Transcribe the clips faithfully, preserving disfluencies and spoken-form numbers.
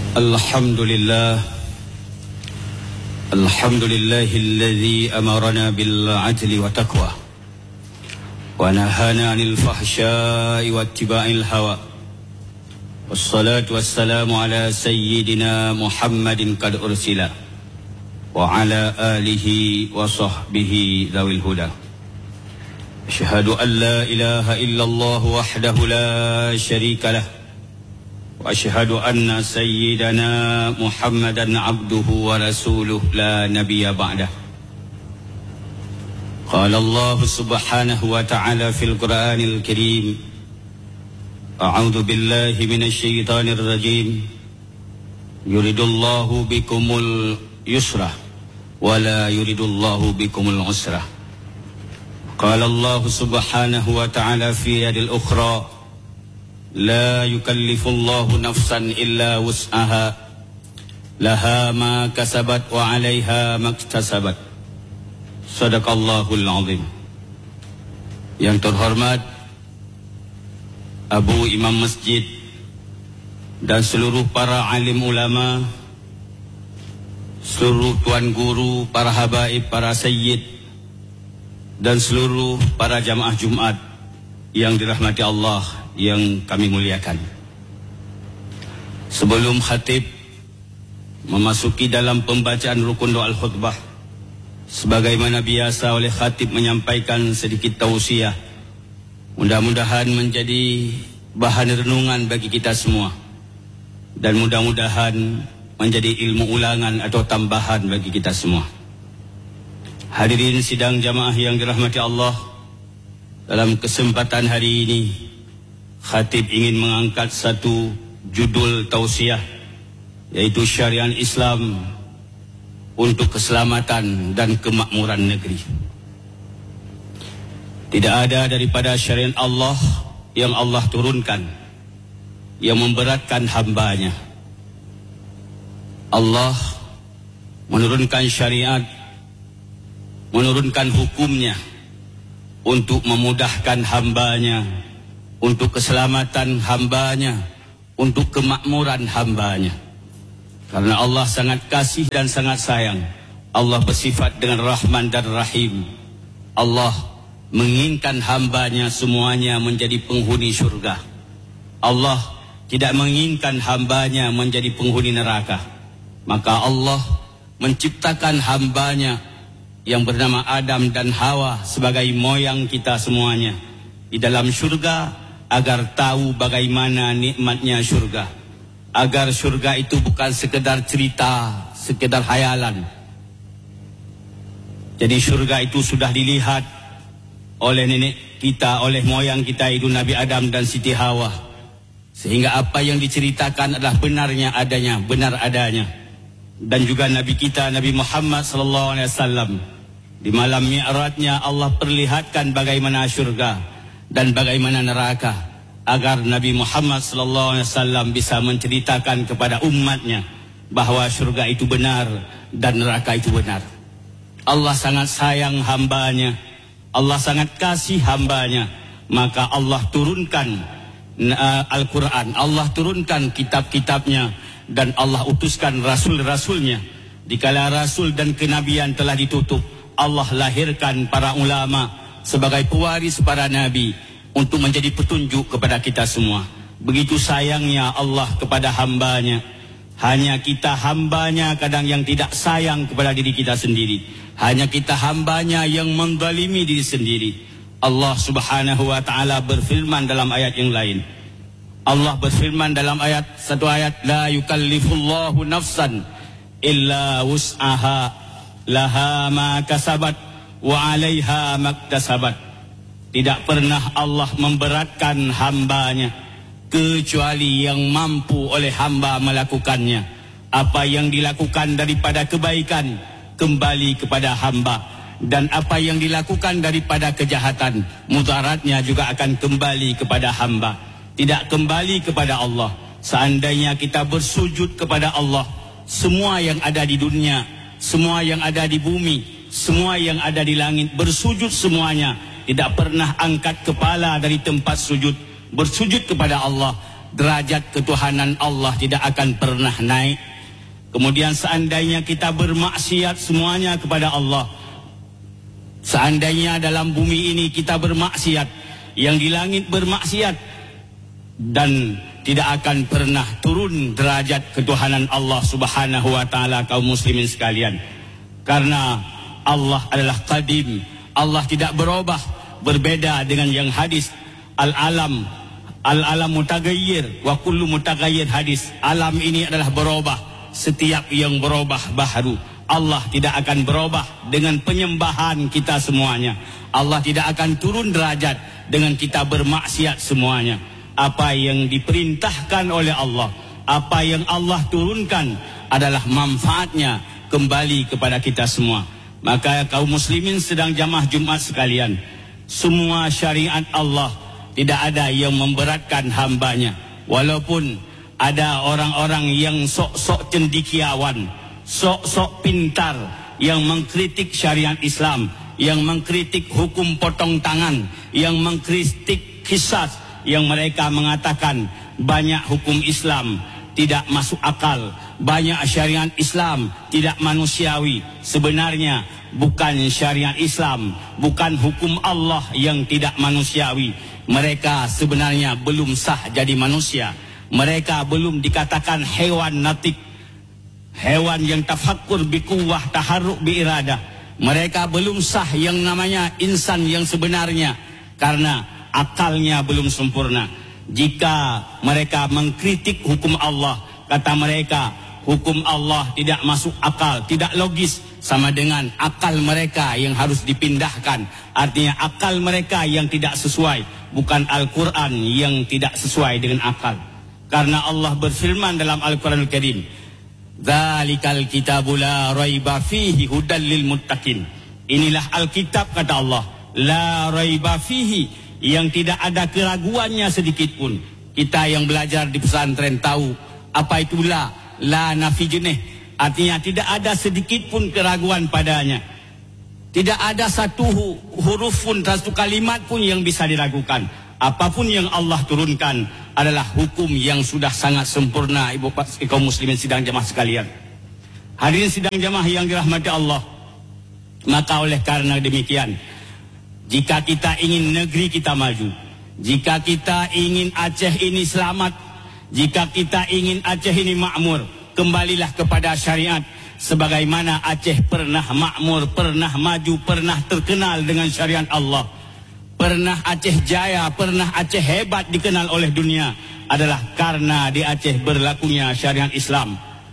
Alhamdulillah. Alhamdulillahilladzi amarana bil adli wa taqwa wa nahana 'anil fahsya'i wattiba'il hawa. Wassalatu wassalamu ala sayyidina Muhammadin qad ursila wa ala alihi wa sahbihi dzawil huda. Asyhadu an la ilaha illallah wahdahu la syarika lah. Wa asyhadu anna sayyidana Muhammadan abduhu wa rasuluh la nabiyya ba'dah. Qala Allah subhanahu wa ta'ala fil Qur'anil Karim. A'udzu billahi minasy syaithanir rajim. Yuridullahu bikumul yusra wa la yuridullahu bikumul usra. Qala Allah subhanahu wa ta'ala fi ayil ukhra. La yukallifullahu nafsan illa wus'aha laha ma kasabat wa 'alaiha maktasabat. Shadaqallahul azim. Yang terhormat Abu Imam Masjid dan seluruh para alim ulama, seluruh tuan guru, para habaib, para sayyid dan seluruh para jamaah Jumat yang dirahmati Allah, yang kami muliakan. Sebelum khatib memasuki dalam pembacaan rukun doa al-khutbah, sebagaimana biasa oleh khatib menyampaikan sedikit tausiah, mudah-mudahan menjadi bahan renungan bagi kita semua, dan mudah-mudahan menjadi ilmu ulangan atau tambahan bagi kita semua. Hadirin sidang jamaah yang dirahmati Allah, dalam kesempatan hari ini khatib ingin mengangkat satu judul tausiah, yaitu syariat Islam untuk keselamatan dan kemakmuran negeri. Tidak ada daripada syariat Allah yang Allah turunkan yang memberatkan hambanya. Allah menurunkan syariat, menurunkan hukumnya untuk memudahkan hambanya, untuk keselamatan hambanya, untuk kemakmuran hambanya. Karena Allah sangat kasih dan sangat sayang. Allah bersifat dengan Rahman dan Rahim. Allah menginginkan hambanya semuanya menjadi penghuni syurga. Allah tidak menginginkan hambanya menjadi penghuni neraka. Maka Allah menciptakan hambanya yang bernama Adam dan Hawa sebagai moyang kita semuanya di dalam syurga, agar tahu bagaimana nikmatnya syurga, agar syurga itu bukan sekedar cerita, sekedar hayalan. Jadi syurga itu sudah dilihat oleh nenek kita, oleh moyang kita itu Nabi Adam dan Siti Hawa, sehingga apa yang diceritakan adalah benarnya adanya, benar adanya. Dan juga Nabi kita Nabi Muhammad sallallahu alaihi wasallam, di malam Mi'rajnya Allah perlihatkan bagaimana syurga dan bagaimana neraka, agar Nabi Muhammad sallallahu alaihi wasallam bisa menceritakan kepada umatnya bahwa syurga itu benar dan neraka itu benar. Allah sangat sayang hambanya, Allah sangat kasih hambanya, maka Allah turunkan uh, Al-Quran, Allah turunkan kitab-kitabnya, dan Allah utuskan rasul-rasulnya. Dikala rasul dan kenabian telah ditutup, Allah lahirkan para ulama sebagai pewaris para nabi untuk menjadi petunjuk kepada kita semua. Begitu sayangnya Allah kepada hambanya. Hanya kita hambanya kadang yang tidak sayang kepada diri kita sendiri. Hanya kita hambanya yang menzalimi diri sendiri. Allah subhanahu wa ta'ala berfirman dalam ayat yang lain. Allah berfirman dalam ayat, satu ayat, la yukallifullahu nafsan illa wus'aha laha ma kasabat wa 'alaiha maktasabat. Tidak pernah Allah memberatkan hambanya kecuali yang mampu oleh hamba melakukannya. Apa yang dilakukan daripada kebaikan kembali kepada hamba, dan apa yang dilakukan daripada kejahatan mudaratnya juga akan kembali kepada hamba, tidak kembali kepada Allah. Seandainya kita bersujud kepada Allah, semua yang ada di dunia, semua yang ada di bumi, semua yang ada di langit bersujud semuanya, tidak pernah angkat kepala dari tempat sujud, bersujud kepada Allah, derajat ketuhanan Allah tidak akan pernah naik. Kemudian seandainya kita bermaksiat semuanya kepada Allah, seandainya dalam bumi ini kita bermaksiat, yang di langit bermaksiat, dan tidak akan pernah turun derajat ketuhanan Allah subhanahu wa ta'ala, kaum muslimin sekalian. Karena Allah adalah qadim, Allah tidak berubah, berbeda dengan yang hadis al-alam, al-alam mutaghayyir wa kullu mutaghayyir hadis. Alam ini adalah berubah, setiap yang berubah baharu. Allah tidak akan berubah dengan penyembahan kita semuanya. Allah tidak akan turun derajat dengan kita bermaksiat semuanya. Apa yang diperintahkan oleh Allah, apa yang Allah turunkan adalah manfaatnya kembali kepada kita semua. Maka kaum muslimin sedang jamaah Jumat sekalian, semua syariat Allah tidak ada yang memberatkan hambanya. Walaupun ada orang-orang yang sok-sok cendikiawan, sok-sok pintar, yang mengkritik syariat Islam, yang mengkritik hukum potong tangan, yang mengkritik qisas, yang mereka mengatakan banyak hukum Islam tidak masuk akal, banyak syariat Islam tidak manusiawi. Sebenarnya bukan syariat Islam, bukan hukum Allah yang tidak manusiawi. Mereka sebenarnya belum sah jadi manusia. Mereka belum dikatakan hewan natik, hewan yang tafakkur bikuwah taharruk biiradah. Mereka belum sah yang namanya insan yang sebenarnya, karena akalnya belum sempurna. Jika mereka mengkritik hukum Allah, kata mereka hukum Allah tidak masuk akal, tidak logis, sama dengan akal mereka yang harus dipindahkan. Artinya akal mereka yang tidak sesuai, bukan Al-Quran yang tidak sesuai dengan akal. Karena Allah berfirman dalam Al-Quranul Karim, "Dzalikal kitabu la raiba fihi hudal lil muttaqin." Inilah Alkitab, kata Allah, la raiba fihi, yang tidak ada keraguannya sedikit pun. Kita yang belajar di pesantren tahu apa itu la, la nafi jenih. Artinya tidak ada sedikit pun keraguan padanya. Tidak ada satu huruf pun, satu kalimat pun yang bisa diragukan. Apapun yang Allah turunkan adalah hukum yang sudah sangat sempurna. Ibu kaum muslimin sidang jamaah sekalian, hadirin sidang jamaah yang dirahmati Allah. Maka oleh karena demikian, jika kita ingin negeri kita maju, jika kita ingin Aceh ini selamat, jika kita ingin Aceh ini makmur, kembalilah kepada syariat. Sebagaimana Aceh pernah makmur, pernah maju, pernah terkenal dengan syariat Allah. Pernah Aceh jaya, pernah Aceh hebat dikenal oleh dunia, adalah karena di Aceh berlakunya syariat Islam.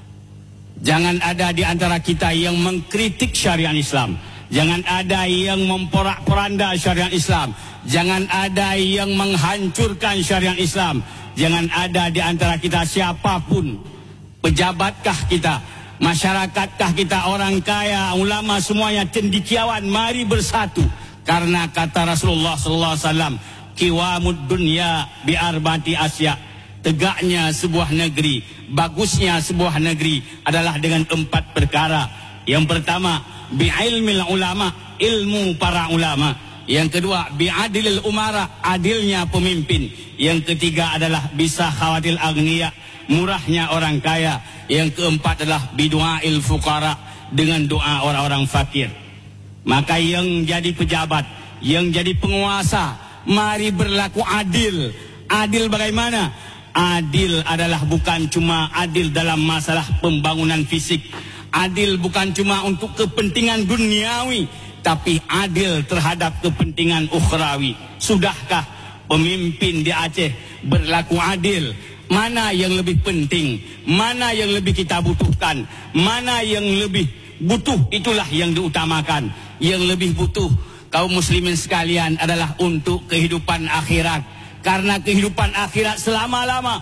Jangan ada di antara kita yang mengkritik syariat Islam. Jangan ada yang memporak-poranda syariat Islam. Jangan ada yang menghancurkan syariat Islam. Jangan ada di antara kita siapapun, pejabatkah kita, masyarakatkah kita, orang kaya, ulama, semuanya cendikiawan, mari bersatu. Karena kata Rasulullah sallallahu alaihi wasallam, "Qiwamud dunya bi arba'ati asya." Tegaknya sebuah negeri, bagusnya sebuah negeri adalah dengan empat perkara. Yang pertama, bi ilmil ulama, ilmu para ulama. Yang kedua, bi adilil umara, adilnya pemimpin. Yang ketiga adalah bisa khawatil agniya, murahnya orang kaya. Yang keempat adalah bi du'ail fuqara, dengan doa orang-orang fakir. Maka yang jadi pejabat, yang jadi penguasa, mari berlaku adil. Adil bagaimana? Adil adalah bukan cuma adil dalam masalah pembangunan fisik. Adil bukan cuma untuk kepentingan duniawi, tapi adil terhadap kepentingan ukhrawi. Sudahkah pemimpin di Aceh berlaku adil? Mana yang lebih penting? Mana yang lebih kita butuhkan? Mana yang lebih butuh, itulah yang diutamakan. Yang lebih butuh kaum muslimin sekalian adalah untuk kehidupan akhirat. Karena kehidupan akhirat selama-lama,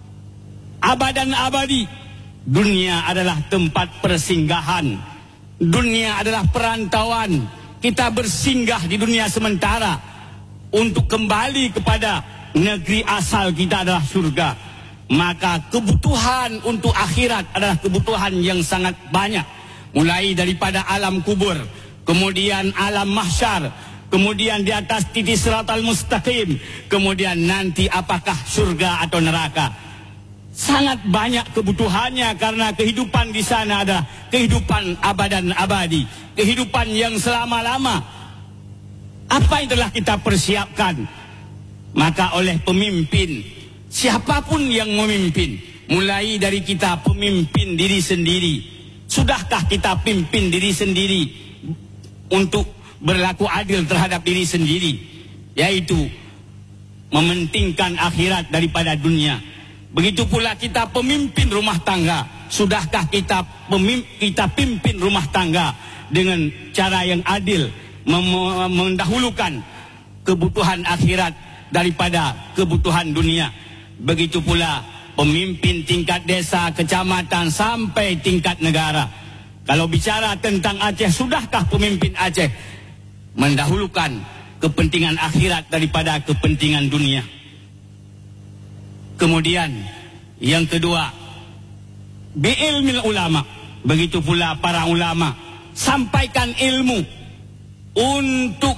abadan abadi. Dunia adalah tempat persinggahan. Dunia adalah perantauan. Kita bersinggah di dunia sementara untuk kembali kepada negeri asal kita adalah surga. Maka kebutuhan untuk akhirat adalah kebutuhan yang sangat banyak. Mulai daripada alam kubur, kemudian alam mahsyar, kemudian di atas titik siratal mustaqim, kemudian nanti apakah surga atau neraka. Sangat banyak kebutuhannya karena kehidupan di sana adalah kehidupan abadan abadi, kehidupan yang selama-lama. Apa yang telah kita persiapkan? Maka oleh pemimpin, siapapun yang memimpin, mulai dari kita pemimpin diri sendiri, sudahkah kita pimpin diri sendiri untuk berlaku adil terhadap diri sendiri, yaitu mementingkan akhirat daripada dunia. Begitu pula kita pemimpin rumah tangga, sudahkah kita pemimpin, kita pimpin rumah tangga dengan cara yang adil, mem- mendahulukan kebutuhan akhirat daripada kebutuhan dunia. Begitu pula pemimpin tingkat desa, kecamatan sampai tingkat negara. Kalau bicara tentang Aceh, sudahkah pemimpin Aceh mendahulukan kepentingan akhirat daripada kepentingan dunia? Kemudian yang kedua, bi'ilmil ulama. Begitu pula para ulama sampaikan ilmu untuk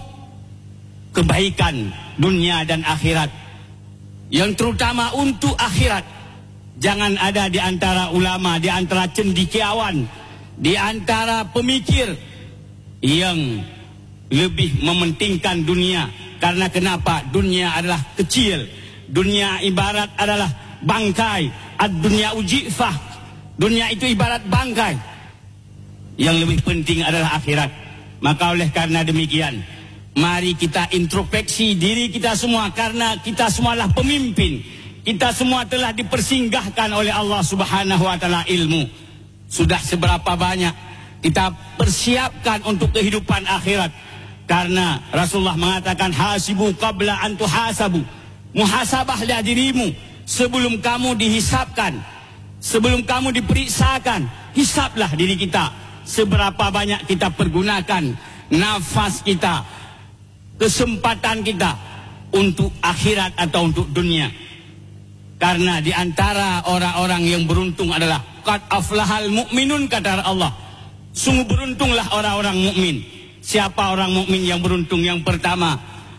kebaikan dunia dan akhirat, yang terutama untuk akhirat. Jangan ada di antara ulama, di antara cendekiawan, di antara pemikir yang lebih mementingkan dunia. Karena kenapa? Dunia adalah kecil, dunia ibarat adalah bangkai. Ad-dunya ujifah, dunia itu ibarat bangkai. Yang lebih penting adalah akhirat. Maka oleh karena demikian, mari kita introspeksi diri kita semua, karena kita semualah pemimpin. Kita semua telah dipersinggahkan oleh Allah Subhanahu wa taala ilmu. Sudah seberapa banyak kita persiapkan untuk kehidupan akhirat? Karena Rasulullah mengatakan, hasibu qabla an tuhasabu. Muhasabahlah dirimu sebelum kamu dihisapkan, sebelum kamu diperiksakan. Hisaplah diri kita, seberapa banyak kita pergunakan nafas kita, kesempatan kita untuk akhirat atau untuk dunia. Karena di antara orang-orang yang beruntung adalah qad aflahal mu'minun, kata Allah. Sungguh beruntunglah orang-orang mukmin. Siapa orang mukmin yang beruntung? Yang pertama,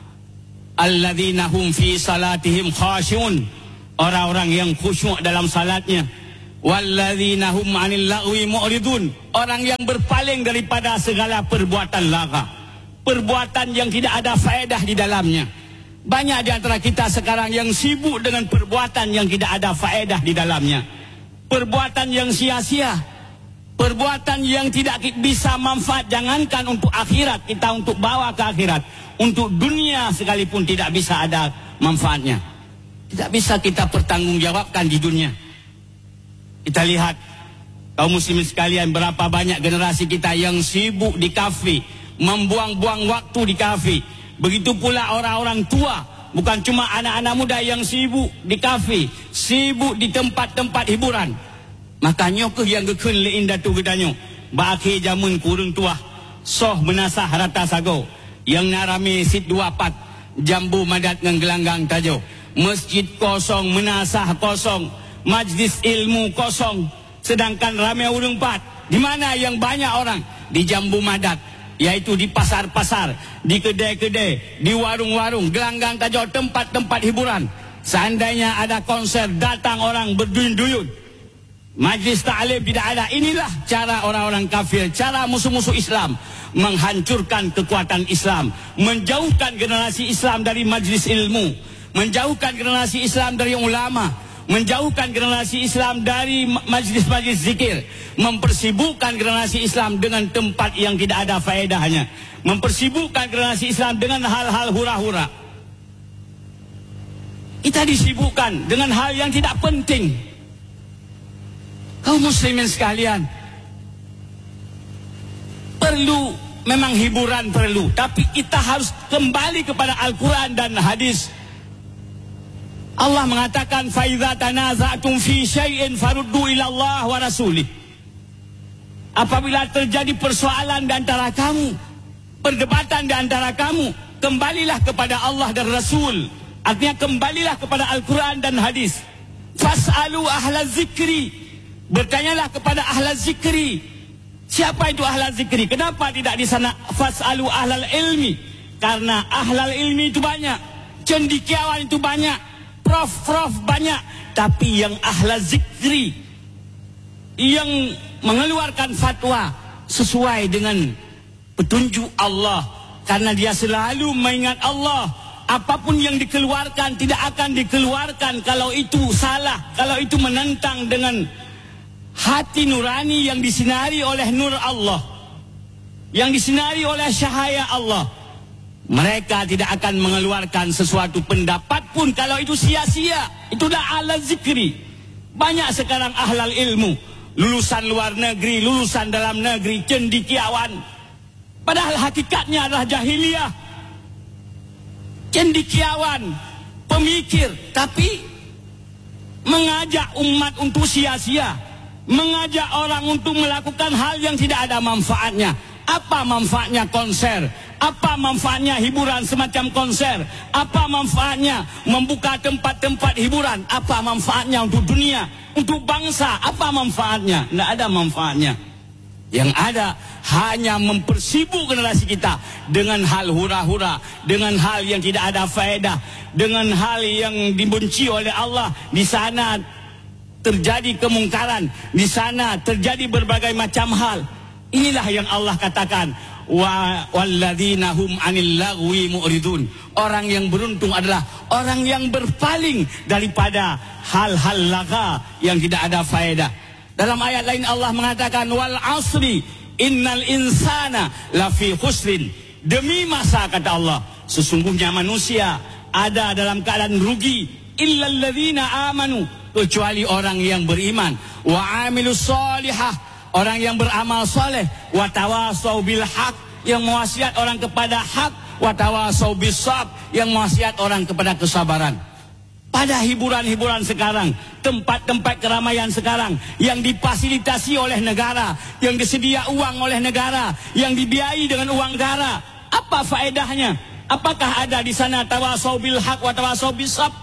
alladzina hum fi salatihim khashi'un, orang-orang yang khusyuk dalam salatnya. Walladzina hum 'anil lagwi mu'ridun, orang yang berpaling daripada segala perbuatan laga, perbuatan yang tidak ada faedah di dalamnya. Banyak di antara kita sekarang yang sibuk dengan perbuatan yang tidak ada faedah di dalamnya, perbuatan yang sia-sia, perbuatan yang tidak bisa manfaat. Jangankan untuk akhirat, kita untuk bawa ke akhirat, untuk dunia sekalipun tidak bisa ada manfaatnya. Tidak bisa kita pertanggungjawabkan di dunia. Kita lihat kaum muslimin sekalian, berapa banyak generasi kita yang sibuk di kafe, membuang-buang waktu di kafe. Begitu pula orang-orang tua, bukan cuma anak-anak muda yang sibuk di kafe, sibuk di tempat-tempat hiburan. Makanya ke yang gekun le indatu gedanyo, ba akhir jamun kurung tua, soh menasah rata sago, yang narami sit dua pat, jambu madat ngan gelanggang tajo, masjid kosong, menasah kosong, majlis ilmu kosong, sedangkan ramai urung pat. Di mana yang banyak orang? Di jambu madat, yaitu di pasar-pasar, di kedai-kedai, di warung-warung, gelanggang tajo, tempat-tempat hiburan. Seandainya ada konser, datang orang berduyun-duyun. Majlis ta'lim tidak ada. Inilah cara orang-orang kafir, cara musuh-musuh Islam menghancurkan kekuatan Islam, menjauhkan generasi Islam dari majlis ilmu, menjauhkan generasi Islam dari ulama, menjauhkan generasi Islam dari majlis-majlis zikir, mempersibukkan generasi Islam dengan tempat yang tidak ada faedahnya, mempersibukkan generasi Islam dengan hal-hal hura-hura. Kita disibukkan dengan hal yang tidak penting. Kaum muslimin sekalian, perlu, memang hiburan perlu, tapi kita harus kembali kepada Al-Quran dan hadis. Allah mengatakan, فَإِذَا تَنَازَعْتُمْ فِي شَيْءٍ فَرُدُّوا إِلَى اللَّهِ وَرَسُولِهِ. Apabila terjadi persoalan di antara kamu, perdebatan di antara kamu, kembalilah kepada Allah dan Rasul. Artinya kembalilah kepada Al-Quran dan hadis. فَاسْأَلُوا أَهْلَ الذِّكْرِ, bertanyalah kepada ahla zikri. Siapa itu ahla zikri? Kenapa tidak di sana fas'alu ahlal ilmi? Karena ahlal ilmi itu banyak, cendekiawan itu banyak, prof-prof banyak, tapi yang ahlal zikri, yang mengeluarkan fatwa sesuai dengan petunjuk Allah, karena dia selalu mengingat Allah. Apapun yang dikeluarkan tidak akan dikeluarkan kalau itu salah, kalau itu menentang dengan hati nurani yang disinari oleh nur Allah, yang disinari oleh cahaya Allah. Mereka tidak akan mengeluarkan sesuatu pendapat pun kalau itu sia-sia. Itulah ahlal zikri. Banyak sekarang ahlal ilmu, lulusan luar negeri, lulusan dalam negeri, cendekiawan, padahal hakikatnya adalah jahiliyah. Cendekiawan, pemikir, tapi mengajak umat untuk sia-sia, mengajak orang untuk melakukan hal yang tidak ada manfaatnya. Apa manfaatnya konser? Apa manfaatnya hiburan semacam konser? Apa manfaatnya membuka tempat-tempat hiburan? Apa manfaatnya untuk dunia, untuk bangsa? Apa manfaatnya? Tidak ada manfaatnya. Yang ada hanya mempersibuk generasi kita dengan hal hura-hura, dengan hal yang tidak ada faedah, dengan hal yang dibenci oleh Allah. Di sana terjadi kemungkaran, di sana terjadi berbagai macam hal. Inilah yang Allah katakan, wa walladzina hum 'anil lagwi mu'ridun. Orang yang beruntung adalah orang yang berpaling daripada hal-hal laga yang tidak ada faedah. Dalam ayat lain Allah mengatakan, wal asri innal insana lafi khusrin. Demi masa, kata Allah, sesungguhnya manusia ada dalam keadaan rugi, illal ladzina amanu, kecuali orang yang beriman, wa amilus solihah, orang yang beramal soleh, wa tawasau bil haq, yang mewasiat orang kepada hak, wa tawasau bis sabr, yang mewasiat orang kepada kesabaran. Pada hiburan-hiburan sekarang, tempat-tempat keramaian sekarang yang difasilitasi oleh negara, yang disedia uang oleh negara, yang dibiayai dengan uang negara, apa faedahnya? Apakah ada di sana tawasau bil haq wa tawasau bis sabr?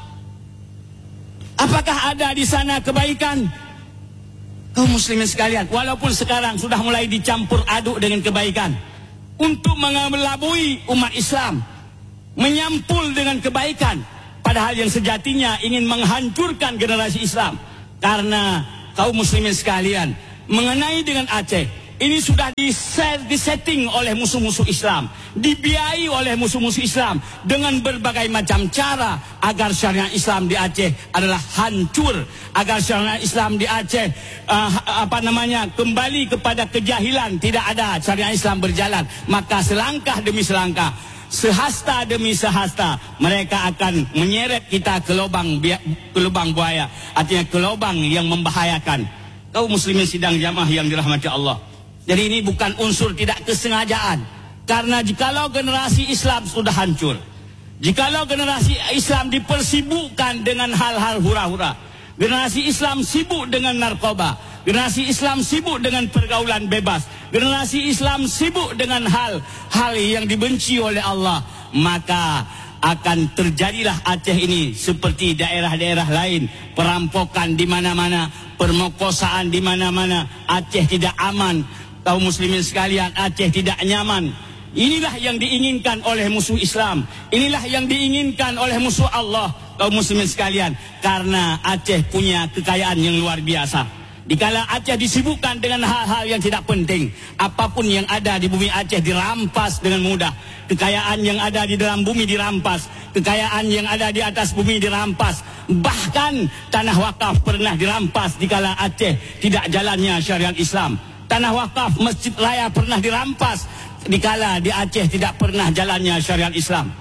Apakah ada di sana kebaikan? Kaum muslimin sekalian, walaupun sekarang sudah mulai dicampur aduk dengan kebaikan untuk mengelabui umat Islam, menyampul dengan kebaikan, padahal yang sejatinya ingin menghancurkan generasi Islam. Karena kaum muslimin sekalian, mengenai dengan Aceh, ini sudah disetting oleh musuh-musuh Islam, dibiayai oleh musuh-musuh Islam dengan berbagai macam cara agar syariat Islam di Aceh adalah hancur, agar syariat Islam di Aceh uh, apa namanya kembali kepada kejahilan, tidak ada syariat Islam berjalan. Maka selangkah demi selangkah, sehasta demi sehasta, mereka akan menyeret kita ke lubang ke lubang buaya, artinya ke lubang yang membahayakan. Kaum muslimin sidang jamaah yang dirahmati Allah. Jadi ini bukan unsur tidak kesengajaan. Karena jikalau generasi Islam sudah hancur, jikalau generasi Islam dipersibukkan dengan hal-hal hura-hura, generasi Islam sibuk dengan narkoba, generasi Islam sibuk dengan pergaulan bebas, generasi Islam sibuk dengan hal-hal yang dibenci oleh Allah, maka akan terjadilah Aceh ini seperti daerah-daerah lain, perampokan di mana-mana, permokosaan di mana-mana. Aceh tidak aman. Kaum muslimin sekalian, Aceh tidak nyaman. Inilah yang diinginkan oleh musuh Islam, inilah yang diinginkan oleh musuh Allah. Kaum muslimin sekalian, karena Aceh punya kekayaan yang luar biasa. Dikala Aceh disibukkan dengan hal-hal yang tidak penting, apapun yang ada di bumi Aceh dirampas dengan mudah. Kekayaan yang ada di dalam bumi dirampas, kekayaan yang ada di atas bumi dirampas. Bahkan tanah wakaf pernah dirampas dikala Aceh tidak jalannya syariat Islam. Tanah wakaf Masjid Raya pernah dirampas dikala di Aceh tidak pernah jalannya syariat Islam.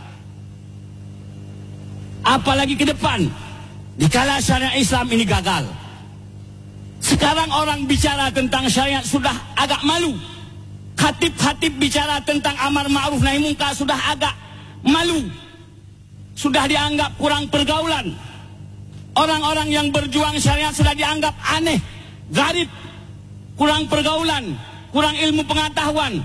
Apalagi ke depan, dikala syariat Islam ini gagal. Sekarang orang bicara tentang syariat sudah agak malu. Khatib-khatib bicara tentang amar ma'ruf nahi munkar sudah agak malu. Sudah dianggap kurang pergaulan. Orang-orang yang berjuang syariat sudah dianggap aneh, garib, kurang pergaulan, kurang ilmu pengetahuan.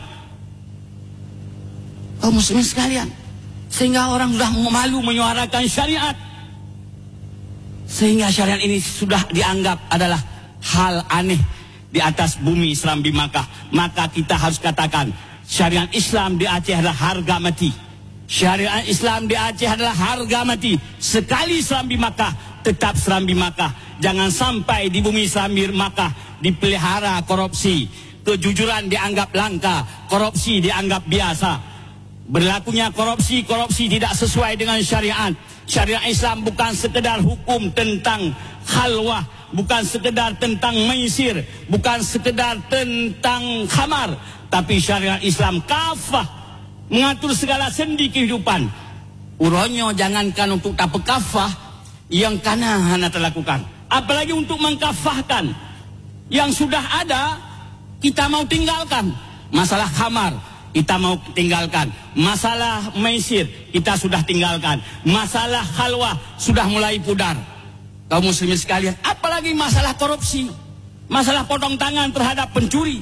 Kaum muslimin sekalian, sehingga orang sudah malu menyuarakan syariat. Sehingga syariat ini sudah dianggap adalah hal aneh di atas bumi Islam di Makkah. Maka kita harus katakan syariat Islam di Aceh adalah harga mati. Syariat Islam di Aceh adalah harga mati. Sekali serambi Makkah, tetap serambi Makkah. Jangan sampai di bumi serambi Makkah dipelihara korupsi. Kejujuran dianggap langka, korupsi dianggap biasa. Berlakunya korupsi, korupsi tidak sesuai dengan syariat. Syariat Islam bukan sekedar hukum tentang khalwah, bukan sekedar tentang maisir, bukan sekedar tentang khamar, tapi syariat Islam kafah, mengatur segala sendi kehidupan. Uronyo jangankan untuk tak kafah, yang kana hana terlakukan, apalagi untuk mengkafahkan yang sudah ada. Kita mau tinggalkan. Masalah khamar kita mau tinggalkan, masalah maisir kita sudah tinggalkan, masalah khalwah sudah mulai pudar. Kaum muslimin sekalian, apalagi masalah korupsi, masalah potong tangan terhadap pencuri.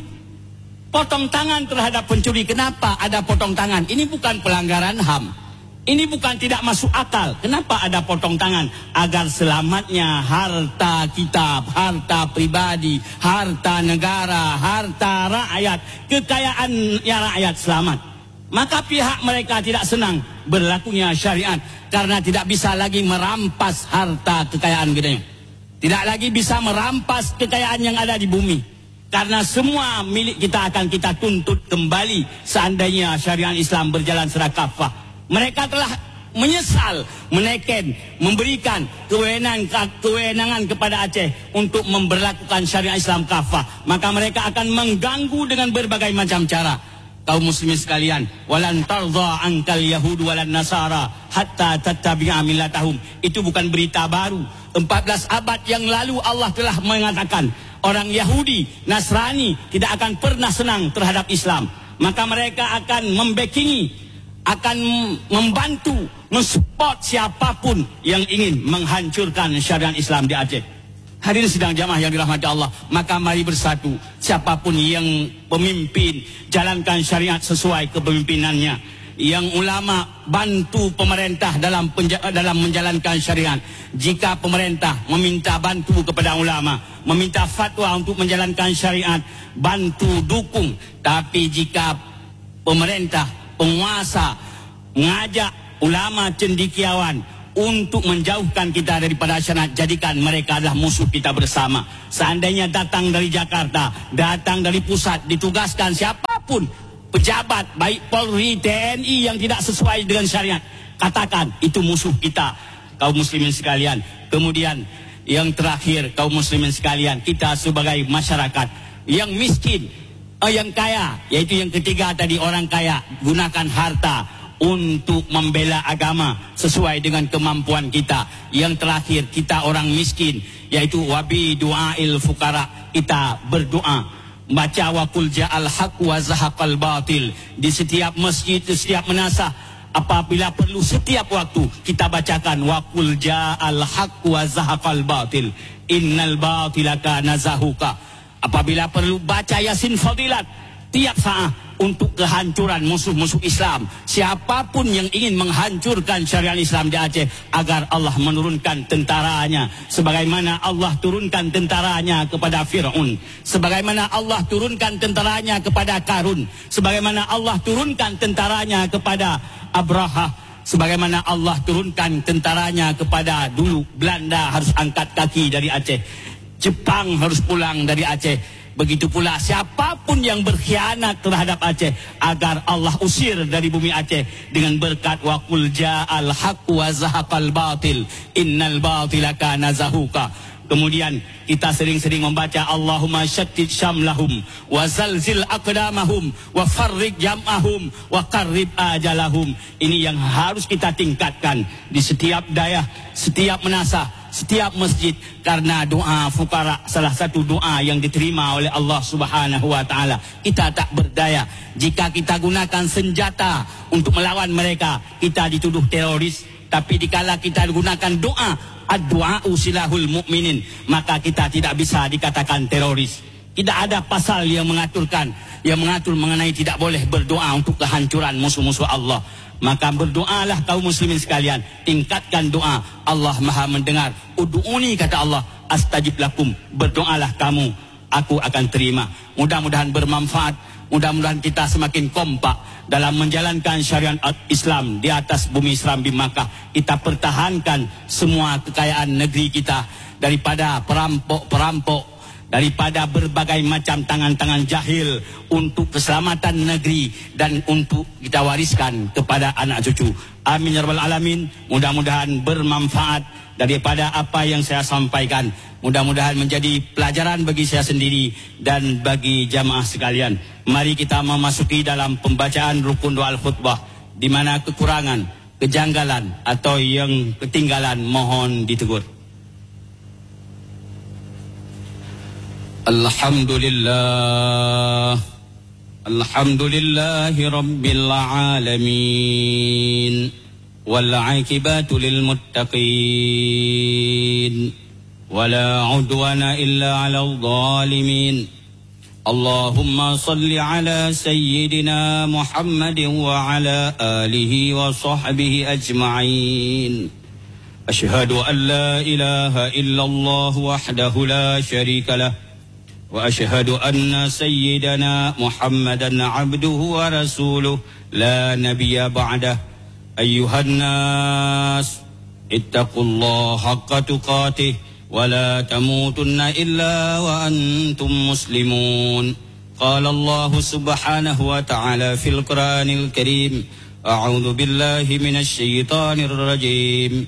Potong tangan terhadap pencuri, kenapa ada potong tangan? Ini bukan pelanggaran H A M, ini bukan tidak masuk akal. Kenapa ada potong tangan? Agar selamatnya harta kita, harta pribadi, harta negara, harta rakyat, kekayaan ya rakyat selamat. Maka pihak mereka tidak senang berlakunya syariat, karena tidak bisa lagi merampas harta kekayaan kita. Tidak lagi bisa merampas kekayaan yang ada di bumi, karena semua milik kita akan kita tuntut kembali seandainya syariat Islam berjalan secara kafah. Mereka telah menyesal, meneken, memberikan kewenangan, kewenangan kepada Aceh untuk memberlakukan syariat Islam kafah. Maka mereka akan mengganggu dengan berbagai macam cara. Kaum muslimin sekalian, walan tardha ankal yahud walan nasara hatta tattabi'a millatahum. Itu bukan berita baru. empat belas abad yang lalu Allah telah mengatakan orang Yahudi, Nasrani tidak akan pernah senang terhadap Islam. Maka mereka akan membackingi, akan membantu, mensupport siapapun yang ingin menghancurkan syariat Islam di Aceh. Hadirin sidang jamaah yang dirahmati Allah, maka mari bersatu. Siapapun yang pemimpin, jalankan syariat sesuai kepemimpinannya. Yang ulama, bantu pemerintah dalam dalam menjalankan syariat. Jika pemerintah meminta bantu kepada ulama, meminta fatwa untuk menjalankan syariat, bantu, dukung. Tapi jika pemerintah, penguasa mengajak ulama cendekiawan untuk menjauhkan kita daripada syariat, jadikan mereka adalah musuh kita bersama. Seandainya datang dari Jakarta, datang dari pusat, ditugaskan siapapun pejabat, baik Polri, T N I yang tidak sesuai dengan syariat, katakan itu musuh kita. Kaum muslimin sekalian, kemudian yang terakhir, kaum muslimin sekalian, kita sebagai masyarakat yang miskin, Oh, yang kaya, yaitu yang ketiga tadi, orang kaya gunakan harta untuk membela agama sesuai dengan kemampuan kita. Yang terakhir, kita orang miskin, yaitu wabi du'ail fukara, kita berdoa, baca wa qul ja'al haq wa zahaqal batil di setiap masjid, di setiap menasah. Apabila perlu setiap waktu kita bacakan wa qul ja'al haq wa zahaqal batil innal batila kana zahuqa. Apabila perlu baca Yasin Fadilat tiap saat untuk kehancuran musuh-musuh Islam. Siapapun yang ingin menghancurkan syariat Islam di Aceh, agar Allah menurunkan tentaranya sebagaimana Allah turunkan tentaranya kepada Fir'aun, sebagaimana Allah turunkan tentaranya kepada Karun, sebagaimana Allah turunkan tentaranya kepada Abraha, sebagaimana Allah turunkan tentaranya kepada dulu Belanda harus angkat kaki dari Aceh, Jepang harus pulang dari Aceh. Begitu pula siapapun yang berkhianat terhadap Aceh, agar Allah usir dari bumi Aceh dengan berkat wa qul ja'al haqq wa zahaqal batil innal batila kana zahuqa. Kemudian kita sering-sering membaca Allahumma syattid syamlahum wa zalzil aqdamahum wa farriq jam'ahum wa qarrib ajalahum. Ini yang harus kita tingkatkan di setiap daerah, setiap menasah, setiap masjid, karena doa fukara salah satu doa yang diterima oleh Allah Subhanahu wa taala. Kita tak berdaya jika kita gunakan senjata untuk melawan mereka, kita dituduh teroris. Tapi dikala kita gunakan doa, ad-du'a'u silahul mu'minin, maka kita tidak bisa dikatakan teroris. Tidak ada pasal yang mengaturkan, yang mengatur mengenai tidak boleh berdoa untuk kehancuran musuh-musuh Allah. Maka berdoalah kaum muslimin sekalian, tingkatkan doa. Allah Maha mendengar. Ud'uni, kata Allah, astajib lakum. Berdoalah kamu, aku akan terima. Mudah-mudahan bermanfaat, mudah-mudahan kita semakin kompak dalam menjalankan syariat Islam di atas bumi Serambi Makkah. Kita pertahankan semua kekayaan negeri kita daripada perampok-perampok, daripada berbagai macam tangan-tangan jahil, untuk keselamatan negeri dan untuk kita wariskan kepada anak cucu. Amin ya rabbal alamin. Mudah-mudahan bermanfaat daripada apa yang saya sampaikan. Mudah-mudahan menjadi pelajaran bagi saya sendiri dan bagi jamaah sekalian. Mari kita memasuki dalam pembacaan rukun doa al-khutbah, di mana kekurangan, kejanggalan atau yang ketinggalan mohon ditegur. Alhamdulillah, alhamdulillahi rabbil alamin, wal aqibatu lil muttaqin, wala udwana illa 'alal zalimin. Allahumma salli ala sayyidina Muhammadin wa ala alihi wa sahbihi ajma'in. Ashhadu an la ilaha illallah wahdahu la syarika lah, wa ashhadu anna sayyidana Muhammadan abduhu wa rasuluh la nabiyya ba'dah. Ayyuhan nas, ittaqullaha haqqa tuqatih wa la tamutunna illa wa antum muslimun. Qala Allah subhanahu wa ta'ala fil Qur'anil Karim, a'udzu billahi minasy syaithanir rajim.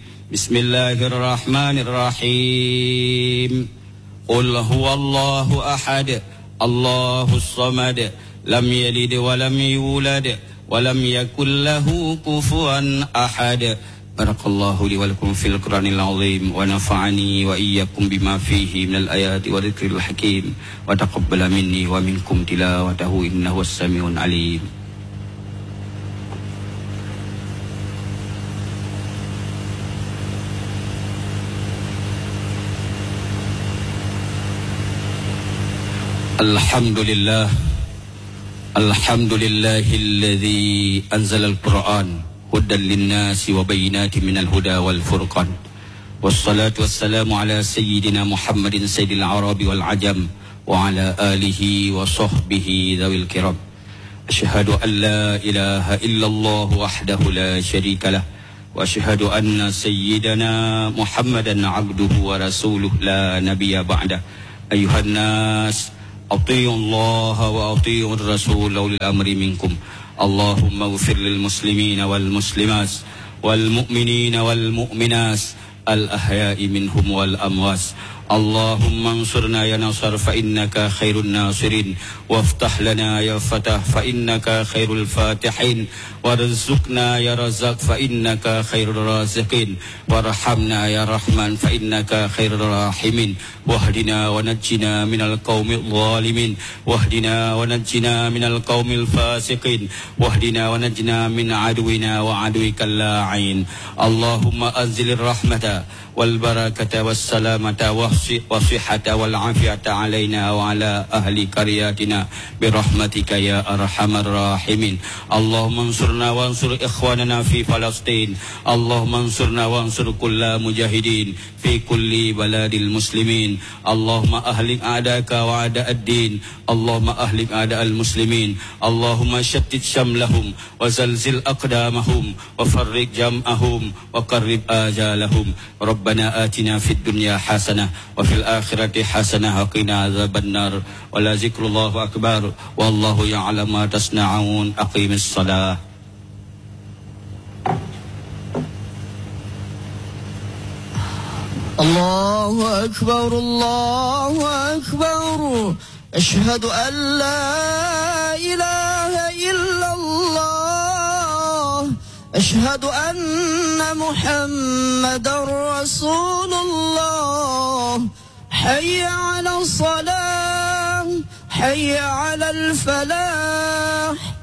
Bismillahirrahmanirrahim. Qul huwallahu ahad, Allahus samad, lam yalid wa lam yulad wa lam yakul lahu kufuwan ahad. Barakallahu li wa lakum fil Qur'anil azim, wa nafa'ani wa iyyakum bima fihi minal ayati wa dzikril hakim, wa taqabbala minni wa minkum tilawatahu innahu was-sami'un alim. Alhamdulillah, alhamdulillahilladzi anzalal Qur'an hudan linnasi wa bayyinatin minal huda wal furqan. Wassalatu wassalamu ala sayyidina Muhammadin sayyidil arabi wal ajam wa ala alihi wa sahbihi dzawil kiram. Asyhadu an la ilaha illallah wahdahu la syarika lah, wa asyhadu anna sayyidana Muhammadan abduhu wa rasuluh la nabiyya ba'dah. Ayuhan nas, atii'u Allah wa atii'ur rasul ulil amri minkum. Allahumma ighfir lil muslimina wal muslimat wal mu'minina wal mu'minat al ahya'i minhum wal amwas. Allahumma ansurna ya nasar fa innaka khairun nasirin, waftah lana ya fatah fa innaka khairul fatihin, warzuqna ya razaq fa innaka khairur raziqin, warhamna ya rahman fa innaka khairur rahimin. Wahdina wa najjina minal qaumil zalimin, wahdina wa najjina minal qaumil fasiqin, wahdina wa najjina min aduwina wa aduwikal la'in. Allahumma anzilir rahmata wal barakata was salamata wasihata wal afiyata alaina wa ala ahli qaryatina birahmatika ya arhamar rahimin. Allahumma ansurna wa ansur ikhwanana fi Palestin. Allahumma ansurna wa ansur kulla mujahidin fi kulli baladil muslimin. Allahumma ahlik a'daka wa a'da'ad din. Allahumma ahlik a'da'al muslimin. Allahumma shattit syamlahum wa zalzil aqdamahum wa farriq jam'ahum wa qarrib ajalahum. Rabbana atina fid dunya hasanah wa fil akhirati hasanah wa qina azaban nar. Wa la zikrullahu akbar wallahu ya'lamu ma tasna'un. Aqimis salah. Allahu akbar, Allahu akbar. Ashhadu an la ilaha illallah. Ashhadu anna Muhammadar Rasulullah. Hayya 'ala salam, hayya 'ala al-falah.